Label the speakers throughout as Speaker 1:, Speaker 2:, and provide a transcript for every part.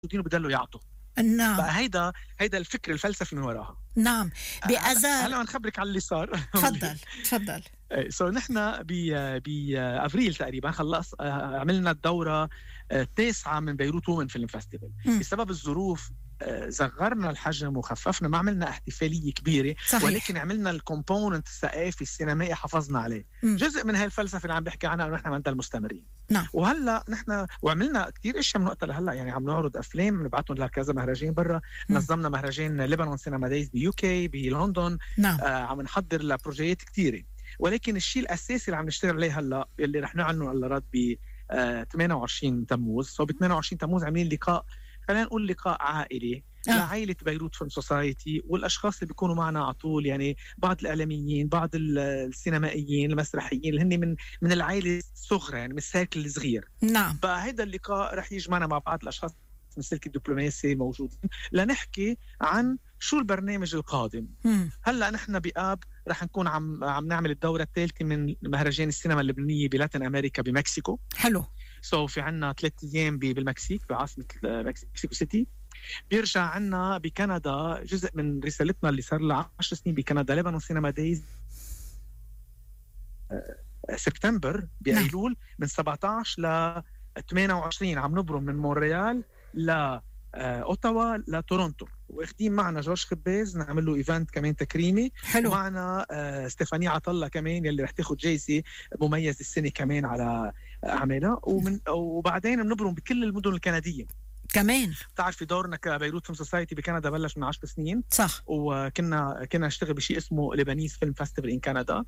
Speaker 1: بدلوا يعطوا.
Speaker 2: نعم.
Speaker 1: بقى هيدا الفكر الفلسفي من وراها.
Speaker 2: نعم. بأذار.
Speaker 1: هلا نخبرك على اللي صار.
Speaker 2: تفضل.
Speaker 1: سو نحن بأفريل تقريبا خلص عملنا الدورة 9 من بيروت وومن فيلم فيستيفال. بسبب الظروف صغرنا الحجم وخففنا، ما عملنا احتفالية كبيرة.
Speaker 2: صحيح.
Speaker 1: ولكن عملنا الكومبوننت الثقافي السينمائي حافظنا عليه. جزء من هاي الفلسفة اللي عم بحكي عنها انه نحن بدنا المستمرين.
Speaker 2: نعم.
Speaker 1: وهلا نحن وعملنا كتير اشياء من وقتها لهلا، يعني عم نعرض افلام نبعتهم لكذا مهرجان برا. نظمنا مهرجان لبنان سينما دايز بيوكي بلندن.
Speaker 2: نعم.
Speaker 1: عم نحضر لبروجيات كتيرة. ولكن الشيء الاساسي اللي عم نشتغل عليه هلا اللي رح نعلنه على رد ب 28 تموز. سو ب 28 تموز عاملين لقاء، خلينا نقول لقاء عائلي لعائلة بيروت فيلم سوسايتي، والأشخاص اللي بيكونوا معنا على طول، يعني بعض الإعلاميين، بعض السينمائيين، المسرحيين اللي هن من العائلة الصغرى، يعني من السيركل الصغير.
Speaker 2: نعم.
Speaker 1: فهذا اللقاء رح يجمعنا مع بعض الأشخاص من السلك الدبلوماسي موجودين لنحكي عن شو البرنامج القادم. هلا نحن بآب رح نكون عم نعمل الدورة الثالثة من مهرجان السينما اللبنانية بلاتين أمريكا بمكسيكو.
Speaker 2: حلو.
Speaker 1: في عنا 3 أيام بالمكسيك بعاصمة مكسيكو سيتي. بيرجع عنا بكندا جزء من رسالتنا اللي صار لها 10 سنين بكندا، لبنان سينما دايز سبتمبر بأيلول من 17 ل 28. عم نبرم من مونريال ل اوتاوا لتورونتو، واخدين معنا جورج خباز نعمل له ايفنت كمان تكريمي.
Speaker 2: حلو.
Speaker 1: ومعنا ستيفاني عطلة كمان يلي رح تاخد جايزة مميز السنة كمان على أعمالها. وبعدين بنبرم بكل المدن الكندية
Speaker 2: كمان.
Speaker 1: بتعرفي دورنا كبيروت فيلم سوسايتي بكندا بلش من 10 سنين.
Speaker 2: صح.
Speaker 1: وكنا نشتغل بشيء اسمه لبنانيز فيلم فيستيفال إن كندا.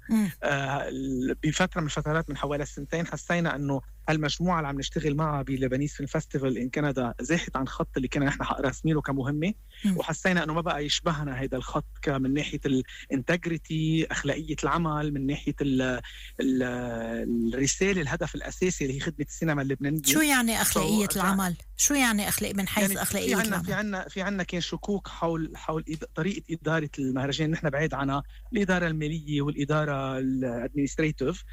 Speaker 1: بفترة من الفترات من حوالي 2 حسينا أنه المجموعة اللي عم نشتغل معها بلبنانيز فيلم فيستيفال إن كندا زاحت عن خط اللي كنا نحن راسمينه كمهمة. وحسينا أنه ما بقى يشبهنا هذا الخط من ناحية الانتجريتي، أخلاقية العمل، من ناحية الرسالة، الهدف الأساسي اللي هي خدمة السينما اللبنانية.
Speaker 2: شو يعني أخلاقية العمل؟ شو يعني من حيث يعني أخلاقية العمل؟
Speaker 1: في عنا كان شكوك حول طريقة إدارة المهرجان. نحن بعيد عنها الإدارة المالية والإدارة الادمنستريتيف،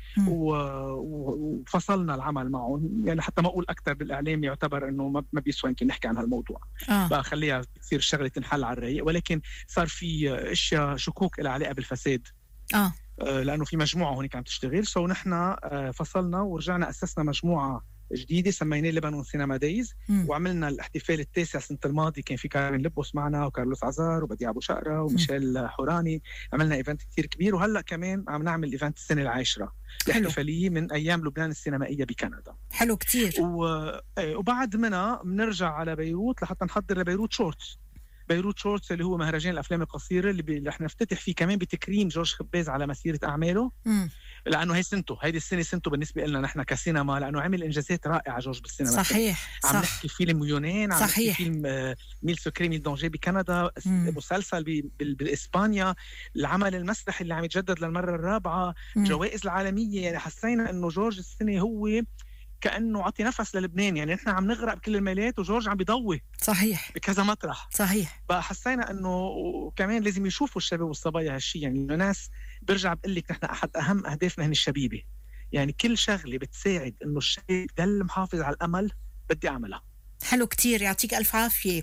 Speaker 1: وفصلنا العمل معهم. يعني حتى ما أقول أكثر بالإعلام يعتبر أنه ما بيسوى يمكن نحكي عن هالموضوع. بقى خليها تصير الشغلة تنحل على الرأي. ولكن صار في اشياء شكوك لها علاقة بالفساد. لأنه في مجموعة هونيك عم تشتغل. نحن فصلنا ورجعنا أسسنا مجموعة جديدة سميناه لبنان سينما دايز. وعملنا الاحتفال التاسع السنة الماضية. كان في كارين لبوس معنا وكارلوس عزار وبديع أبو شقرة وميشيل حوراني. عملنا ايفنت كتير كبير. وهلأ كمان عم نعمل ايفنت السنة العاشرة الاحتفالية من أيام لبنان السينمائية بكندا.
Speaker 2: حلو كتير.
Speaker 1: وبعد منها بنرجع على بيروت لحتى نحضر لبيروت شورتس. بيروت شورتس اللي هو مهرجان الأفلام القصيرة اللي رح نفتتح فيه كمان بتكريم جورج خباز على مسيرة أعماله. لأنه هيدي السنة سنته بالنسبة لنا نحن كسينما، لأنه عمل إنجازات رائعة جورج بالسينما.
Speaker 2: صحيح.
Speaker 1: عم نحكي فيلم يونان، عم نحكي فيلم ميل سكري ميل دونجي بكندا، مسلسل بالإسبانيا، العمل المسرحي اللي عم يتجدد للمرة الرابعة، جوائز العالمية. يعني حسينا أنه جورج السنة هو كأنه عطي نفس للبنان. يعني نحن عم نغرق بكل الميلات وجورج عم بيضوي.
Speaker 2: صحيح.
Speaker 1: بكذا مطرح.
Speaker 2: صحيح.
Speaker 1: بقى حسينا انه كمان لازم يشوفوا الشباب والصبايا هالشيء. يعني الناس برجع بقول لك نحن احد اهم اهدافنا هن الشبيبه. يعني كل شغله بتساعد انه الشاب يضل محافظ على الامل بدي اعملها.
Speaker 2: حلو كتير، يعطيك ألف عافية.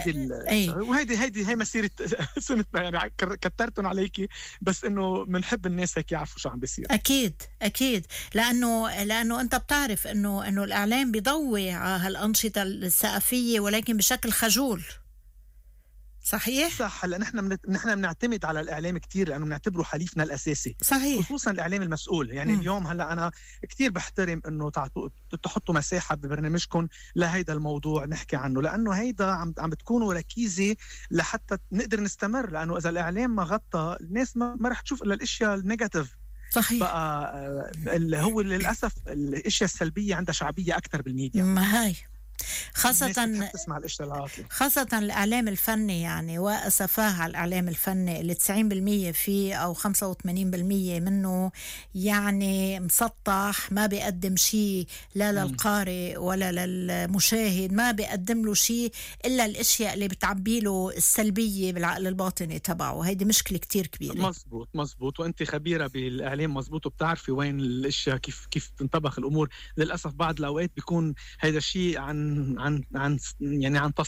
Speaker 1: هي مسيرة سنتنا. يعني كترتن عليكي بس إنه منحب الناس هيك يعرفوا شو عم بيصير.
Speaker 2: أكيد لأنه أنت بتعرف إنه الإعلام بيضوي على هالأنشطة الثقافية ولكن بشكل خجول. صحيح.
Speaker 1: هلا نحن بنعتمد على الإعلام كتير لأنه بنعتبره حليفنا الأساسي.
Speaker 2: صحيح.
Speaker 1: خصوصا الإعلام المسؤول. يعني اليوم هلا أنا كتير بحترم إنه تحطوا مساحة ببرنامجكم لهيدا الموضوع نحكي عنه، لأنه هيدا عم بتكونوا ركيزة لحتى نقدر نستمر. لأنه إذا الإعلام ما غطى الناس ما رح تشوف إلا الأشياء النيجاتيف.
Speaker 2: صحيح.
Speaker 1: بقى هو للأسف الأشياء السلبية عندها شعبية أكتر بالميديا.
Speaker 2: ما هي
Speaker 1: خاصة
Speaker 2: الإعلام الفني، يعني وأسفاه على الإعلام الفني اللي 90% فيه أو 85% منه يعني مسطح، ما بيقدم شيء لا للقارئ ولا للمشاهد، ما بيقدم له شيء إلا الأشياء اللي بتعبي له السلبية بالعقل الباطني تبعه. وهيدي مشكلة كتير كبيرة.
Speaker 1: مزبوط وأنت خبيرة بالإعلام مزبوط وبتعرفي وين الأشياء كيف تنطبخ الأمور. للأسف بعض الأوقات بيكون هيدا الشيء عن عن يعني عن